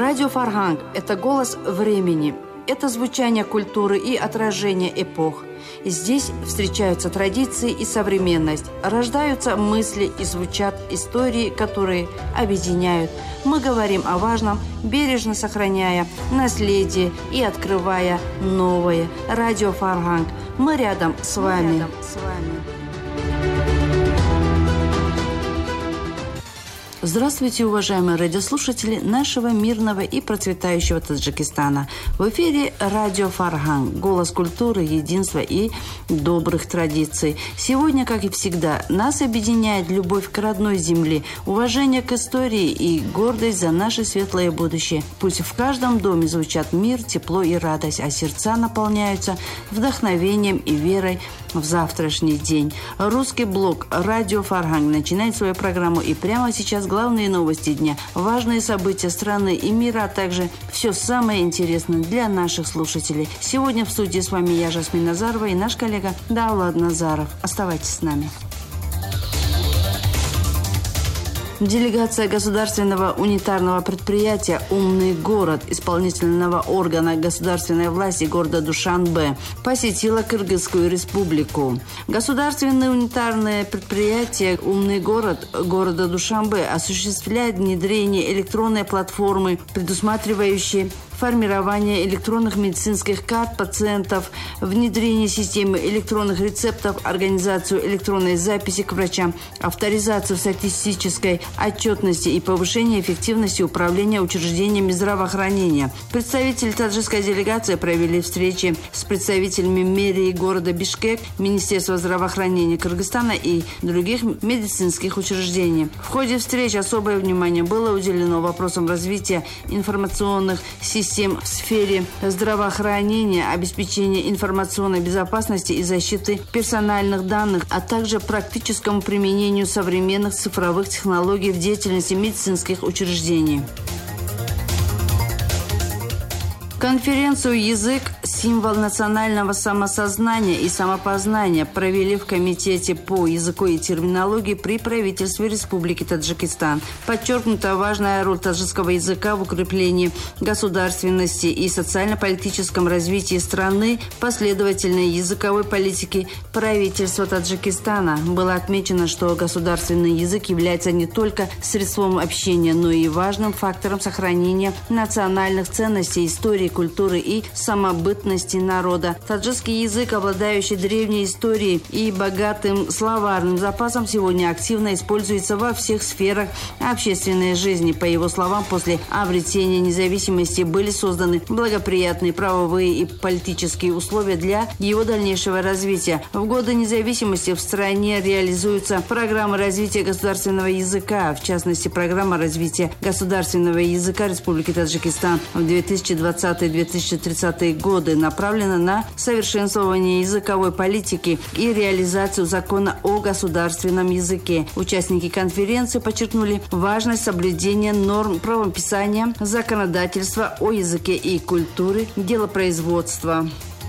Радио Фарганг – это голос времени, это звучание культуры и отражение эпох. Здесь встречаются традиции и современность, рождаются мысли и звучат истории, которые объединяют. Мы говорим о важном, бережно сохраняя наследие и открывая новое. Радио Фарганг. Мы рядом с вами. Здравствуйте, уважаемые радиослушатели нашего мирного и процветающего Таджикистана. В эфире радио Фарганг, голос культуры, единства и добрых традиций. Сегодня, как и всегда, нас объединяет любовь к родной земле, уважение к истории и гордость за наше светлое будущее. Пусть в каждом доме звучат мир, тепло и радость, а сердца наполняются вдохновением и верой в завтрашний день. Русский блог «Радио Фарганг» начинает свою программу, и прямо сейчас главные новости дня, важные события страны и мира, а также все самое интересное для наших слушателей. Сегодня в студии с вами я, Жасмин Назарова, и наш коллега Даулад Назаров. Оставайтесь с нами. Делегация государственного унитарного предприятия «Умный город» исполнительного органа государственной власти города Душанбе посетила Кыргызскую республику. Государственное унитарное предприятие «Умный город» города Душанбе осуществляет внедрение электронной платформы, предусматривающей формирование электронных медицинских карт пациентов, внедрение системы электронных рецептов, организацию электронной записи к врачам, авторизацию статистической отчетности и повышение эффективности управления учреждениями здравоохранения. Представители таджикской делегации провели встречи с представителями мэрии города Бишкек, Министерства здравоохранения Кыргызстана и других медицинских учреждений. В ходе встреч особое внимание было уделено вопросам развития информационных систем в сфере здравоохранения, обеспечения информационной безопасности и защиты персональных данных, а также практическому применению современных цифровых технологий в деятельности медицинских учреждений. Конференцию «Язык. Символ национального самосознания и самопознания» провели в Комитете по языку и терминологии при правительстве Республики Таджикистан. Подчеркнута важная роль таджикского языка в укреплении государственности и социально-политическом развитии страны, последовательной языковой политики правительства Таджикистана. Было отмечено, что государственный язык является не только средством общения, но и важным фактором сохранения национальных ценностей, истории, культуры и самобытности народа. Таджикский язык, обладающий древней историей и богатым словарным запасом, сегодня активно используется во всех сферах общественной жизни. По его словам, после обретения независимости были созданы благоприятные правовые и политические условия для его дальнейшего развития. В годы независимости в стране реализуются программы развития государственного языка, в частности, программа развития государственного языка Республики Таджикистан в 2020-2030 годы направлена на совершенствование языковой политики и реализацию закона о государственном языке. Участники конференции подчеркнули важность соблюдения норм правописания, законодательства о языке и культуре делопроизводства.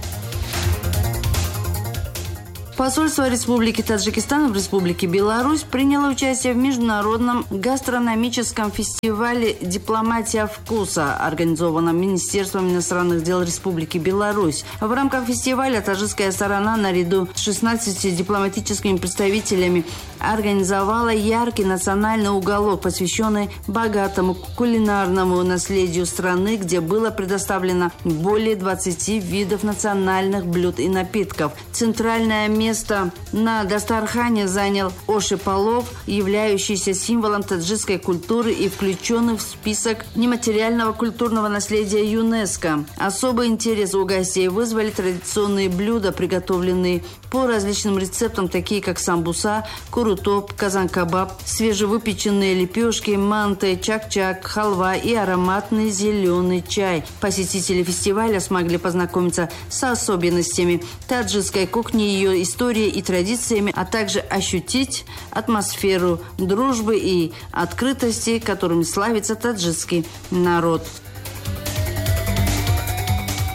Посольство Республики Таджикистан в Республике Беларусь приняло участие в международном гастрономическом фестивале «Дипломатия вкуса», организованном Министерством иностранных дел Республики Беларусь. В рамках фестиваля таджикская сторона наряду с 16 дипломатическими представителями организовала яркий национальный уголок, посвященный богатому кулинарному наследию страны, где было предоставлено более 20 видов национальных блюд и напитков. Центральное место на дастархане занял оши плов, являющийся символом таджикской культуры и включенный в список нематериального культурного наследия ЮНЕСКО. Особый интерес у гостей вызвали традиционные блюда, приготовленные по различным рецептам, такие как самбуса, курутоп, казан-кабаб, свежевыпеченные лепешки, манты, чак-чак, халва и ароматный зеленый чай. Посетители фестиваля смогли познакомиться с особенностями таджикской кухни, ее историей и традициями, а также ощутить атмосферу дружбы и открытости, которыми славится таджикский народ.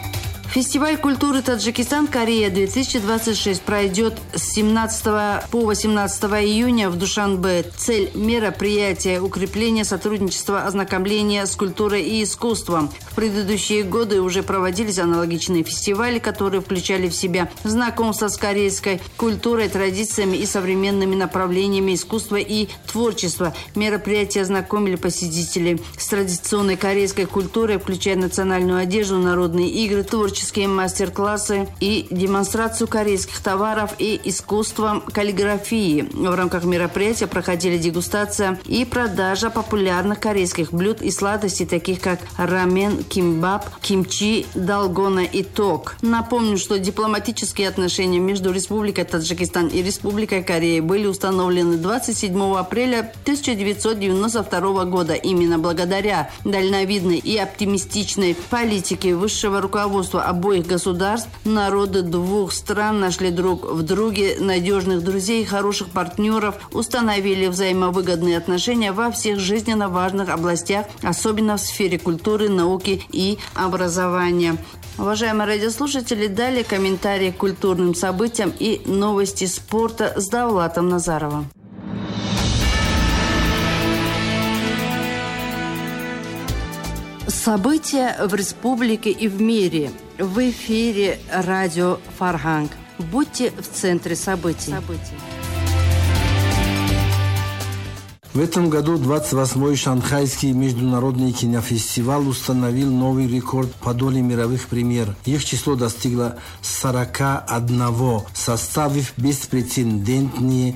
Фестиваль культуры «Таджикистан-Корея-2026» пройдет с 17 по 18 июня в Душанбе. Цель мероприятия – укрепление сотрудничества, ознакомления с культурой и искусством. В предыдущие годы уже проводились аналогичные фестивали, которые включали в себя знакомство с корейской культурой, традициями и современными направлениями искусства и творчества. Мероприятия знакомили посетителей с традиционной корейской культурой, включая национальную одежду, народные игры, творческие мастер-классы и демонстрацию корейских товаров и искусством каллиграфии. В рамках мероприятия проходили дегустация и продажа популярных корейских блюд и сладостей, таких как рамен, кимбап, кимчи, далгона и ток. Напомню, что дипломатические отношения между Республикой Таджикистан и Республикой Корея были установлены 27 апреля 1992 года. Именно благодаря дальновидной и оптимистичной политике высшего руководства обоих государств народы двух стран нашли друг в друге надежных друзей и хороших партнеров, установили взаимовыгодные отношения во всех жизненно важных областях, особенно в сфере культуры, науки и образования. Уважаемые радиослушатели, далее комментарии к культурным событиям и новости спорта с Давлатом Назаровым. События в республике и в мире. В эфире радио Фарханг. Будьте в центре событий. В этом году 28-й Шанхайский международный кинофестиваль установил новый рекорд по доле мировых премьер. Их число достигло 41, составив беспрецедентные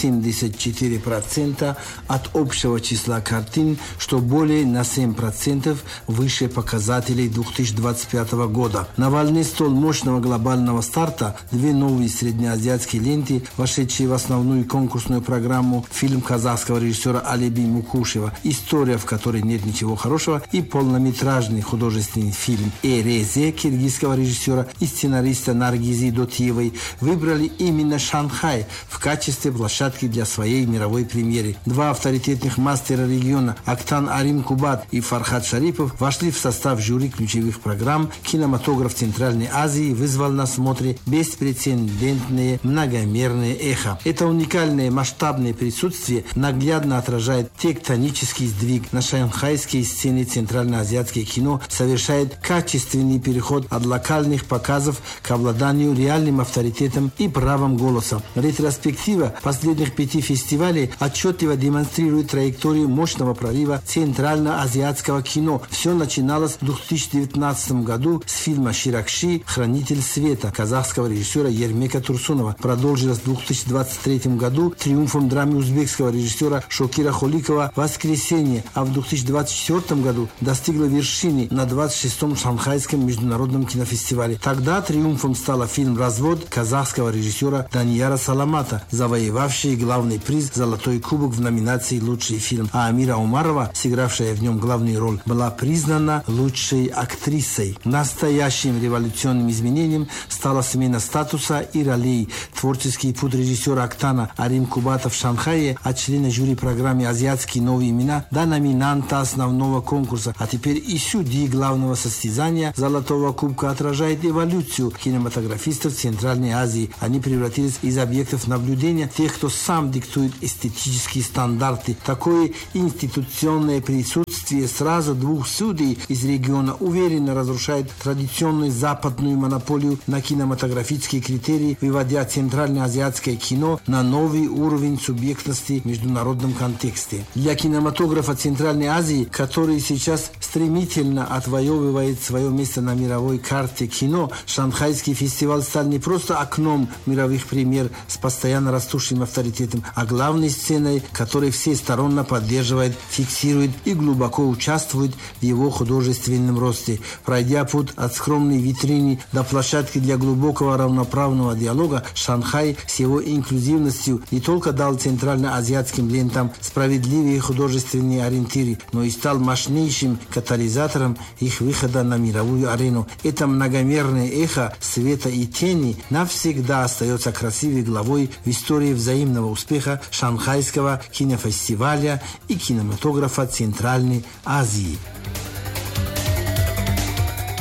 84% от общего числа картин, что более на 7% выше показателей 2025 года. На волне столь мощного глобального старта две новые среднеазиатские ленты, вошедшие в основную конкурсную программу, фильм казахского режиссера Алиби Мукушева «История, в которой нет ничего хорошего» и полнометражный художественный фильм «Эрезе» киргизского режиссера и сценариста Наргизи Дотиевой выбрали именно Шанхай в качестве площадки для своей мировой премьеры. Два авторитетных мастера региона Актан Арим Кубат и Фархад Шарипов вошли в состав жюри ключевых программ. Кинематограф Центральной Азии вызвал на смотре беспрецедентное многомерное эхо. Это уникальное масштабное присутствие наглядно отражает тектонический сдвиг. На шанхайской сцене центральноазиатское кино совершает качественный переход от локальных показов к обладанию реальным авторитетом и правом голоса. Ретроспектива последних 5 фестивалей отчетливо демонстрирует траекторию мощного прорыва центральноазиатского кино. Все начиналось в 2019 году с фильма «Ширакши. Хранитель света» казахского режиссера Ермека Турсунова. Продолжилось в 2023 году триумфом драмы узбекского режиссера Шокира Холикова «Воскресенье», а в 2024 году достигла вершины на 26-м Шанхайском международном кинофестивале. Тогда триумфом стал фильм «Развод» казахского режиссера Данияра Саламата, завоевавший главный приз «Золотой кубок» в номинации «Лучший фильм», а Амира Умарова, сыгравшая в нем главную роль, была признана лучшей актрисой. Настоящим революционным изменением стала смена статуса и ролей. Творческий путь режиссера Актана Арим Кубата в Шанхае от члена жюри программе «Азиатские новые имена» до номинанта основного конкурса, а теперь и судьи главного состязания «Золотого кубка» отражает эволюцию кинематографистов Центральной Азии. Они превратились из объектов наблюдения тех, кто сам диктует эстетические стандарты. Такое институционное присутствие сразу двух судей из региона уверенно разрушает традиционную западную монополию на кинематографические критерии, выводя центральноазиатское кино на новый уровень субъектности в международном контексте. Для кинематографа Центральной Азии, который сейчас стремительно отвоевывает свое место на мировой карте кино, Шанхайский фестиваль стал не просто окном мировых премьер с постоянно растущим авторитетом, а главной сценой, которая всесторонне поддерживает, фиксирует и глубоко участвует в его художественном росте. Пройдя путь от скромной витрины до площадки для глубокого равноправного диалога, Шанхай с его инклюзивностью не только дал центральноазиатским лентам справедливые художественные ориентиры, но и стал мощнейшим катализатором их выхода на мировую арену. Это многомерное эхо света и тени навсегда остается красивой главой в истории взаимного успеха Шанхайского кинофестиваля и кинематографа Центральной Азии.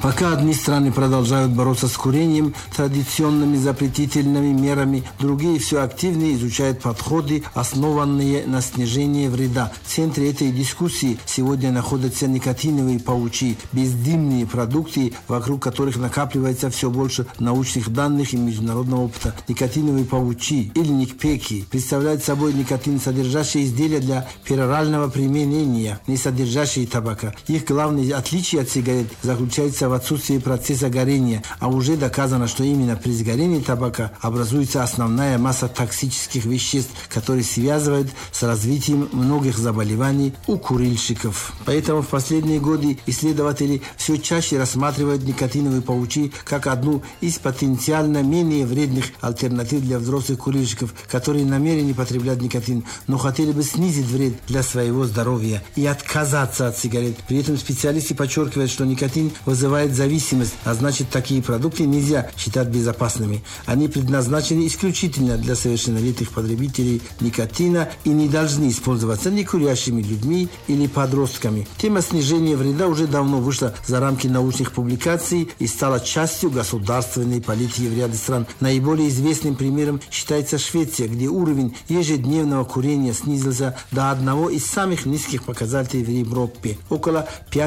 Пока одни страны продолжают бороться с курением традиционными запретительными мерами, другие все активнее изучают подходы, основанные на снижении вреда. В центре этой дискуссии сегодня находятся никотиновые паучи, бездымные продукты, вокруг которых накапливается все больше научных данных и международного опыта. Никотиновые паучи или никпеки представляют собой никотин, содержащие изделия для перорального применения, не содержащие табака. Их главное отличие от сигарет заключается в отсутствии процесса горения, а уже доказано, что именно при сгорении табака образуется основная масса токсических веществ, которые связывают с развитием многих заболеваний у курильщиков. Поэтому в последние годы исследователи все чаще рассматривают никотиновые паучи как одну из потенциально менее вредных альтернатив для взрослых курильщиков, которые намерены потреблять никотин, но хотели бы снизить вред для своего здоровья и отказаться от сигарет. При этом специалисты подчеркивают, что никотин вызывает зависимость, а значит, такие продукты нельзя считать безопасными. Они предназначены исключительно для совершеннолетних потребителей никотина и не должны использоваться некурящими людьми или подростками. Тема снижения вреда уже давно вышла за рамки научных публикаций и стала частью государственной политики в ряде стран. Наиболее известным примером считается Швеция, где уровень ежедневного курения снизился до одного из самых низких показателей в Европе – около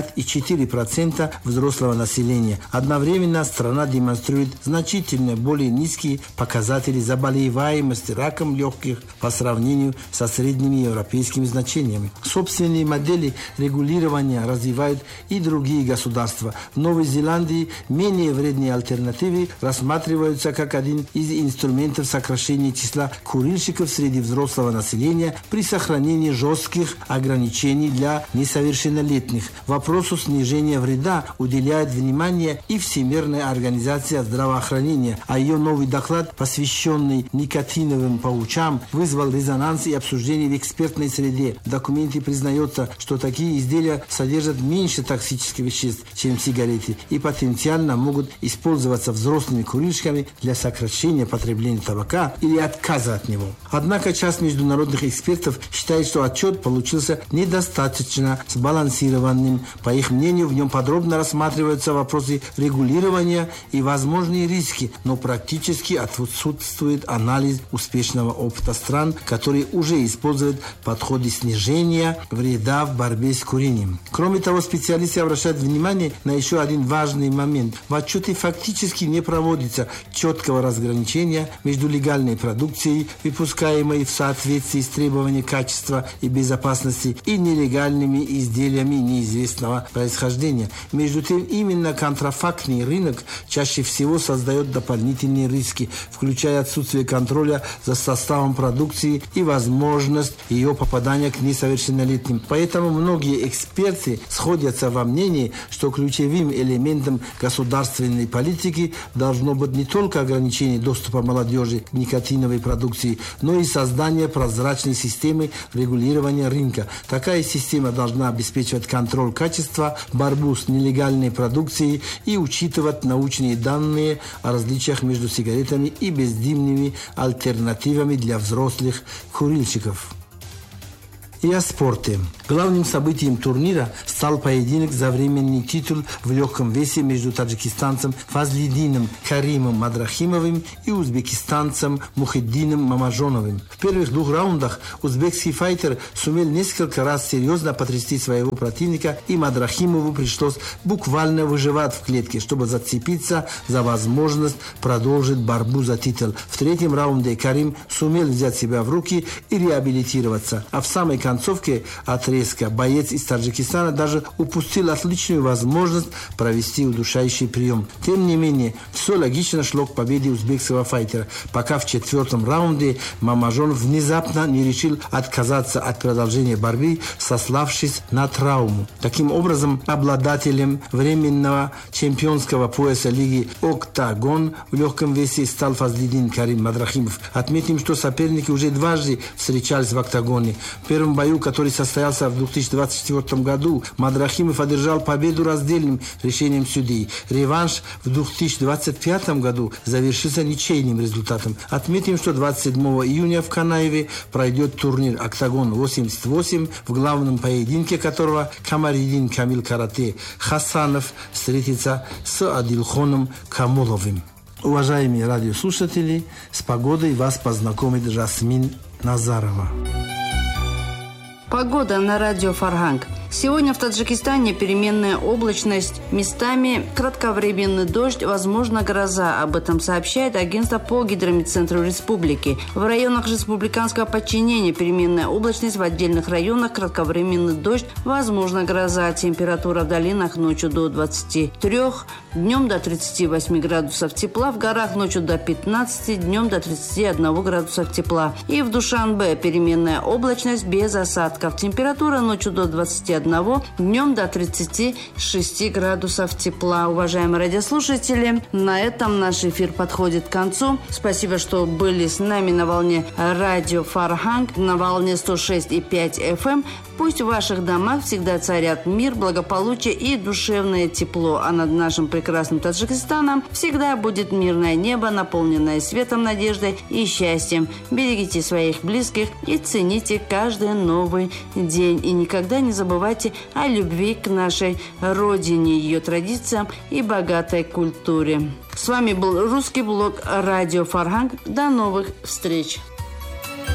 5,4% взрослого населения. Одновременно страна демонстрирует значительно более низкие показатели заболеваемости раком легких по сравнению со средними европейскими значениями. Собственные модели регулирования развивают и другие государства. В Новой Зеландии менее вредные альтернативы рассматриваются как один из инструментов сокращения числа курильщиков среди взрослого населения при сохранении жестких ограничений для несовершеннолетних. Вопросу снижения вреда уделяет внимание и Всемирная организация здравоохранения, а ее новый доклад, посвященный никотиновым паучам, вызвал резонанс и обсуждение в экспертной среде. В документе признается, что такие изделия содержат меньше токсических веществ, чем сигареты, и потенциально могут использоваться взрослыми курильщиками для сокращения потребления табака или отказа от него. Однако часть международных экспертов считает, что отчет получился недостаточно сбалансированным. По их мнению, в нем подробно рассматриваются вопросы регулирования и возможные риски, но практически отсутствует анализ успешного опыта стран, которые уже используют подходы снижения вреда в борьбе с курением. Кроме того, специалисты обращают внимание на еще один важный момент. В отчете фактически не проводится четкого разграничения между легальной продукцией, выпускаемой в соответствии с требованиями качества и безопасности, и нелегальными изделиями неизвестного происхождения. Между тем, именно контрафактный рынок чаще всего создает дополнительные риски, включая отсутствие контроля за составом продукции и возможность ее попадания к несовершеннолетним. Поэтому многие эксперты сходятся во мнении, что ключевым элементом государственной политики должно быть не только ограничение доступа молодежи к никотиновой продукции, но и создание прозрачной системы регулирования рынка. Такая система должна обеспечивать контроль качества, борьбу с нелегальной продукцией и учитывать научные данные о различиях между сигаретами и бездымными альтернативами для взрослых курильщиков. И о спорте. Главным событием турнира стал поединок за временный титул в легком весе между таджикистанцем Фазлидином Каримом Мадрахимовым и узбекистанцем Мухиддином Мамажоновым. В первых двух раундах узбекский файтер сумел несколько раз серьезно потрясти своего противника, и Мадрахимову пришлось буквально выживать в клетке, чтобы зацепиться за возможность продолжить борьбу за титул. В третьем раунде Карим сумел взять себя в руки и реабилитироваться, а в самой концовке отрезка боец из Таджикистана даже упустил отличную возможность провести удушающий прием. Тем не менее, все логично шло к победе узбекского файтера, пока в четвертом раунде Мамажонов внезапно не решил отказаться от продолжения борьбы, сославшись на травму. Таким образом, обладателем временного чемпионского пояса лиги «Октагон» в легком весе стал Фазлидин Карим Мадрахимов. Отметим, что соперники уже дважды встречались в «Октагоне». В первом бою, который состоялся в 2024 году, Мадрахимов одержал победу раздельным решением судей. Реванш в 2025 году завершился ничейным результатом. Отметим, что 27 июня в Канаеве пройдет турнир «Октагон-88», в главном поединке которого Камаридин Камил Карате Хасанов встретится с Адилхоном Камуловым. Уважаемые радиослушатели, с погодой вас познакомит Жасмин Назарова. Погода на радио Фарганг. Сегодня в Таджикистане переменная облачность, местами кратковременный дождь, возможно гроза. Об этом сообщает агентство по гидрометцентру республики. В районах республиканского подчинения переменная облачность, в отдельных районах кратковременный дождь, возможно гроза. Температура в долинах ночью до 23, днем до 38 градусов тепла, в горах ночью до 15, днем до 31 градусов тепла. И в Душанбе переменная облачность без осадков. Температура ночью до 21, днем до 36 градусов тепла. Уважаемые радиослушатели, на этом наш эфир подходит к концу. Спасибо, что были с нами на волне радио Фарганг, на волне 106,5 FM. Пусть в ваших домах всегда царят мир, благополучие и душевное тепло, а над нашим прекрасным Таджикистаном всегда будет мирное небо, наполненное светом, надеждой и счастьем. Берегите своих близких и цените каждый новый день. И никогда не забывайте о любви к нашей родине, ее традициям и богатой культуре. С вами был русский блог радио Фарганг. До новых встреч!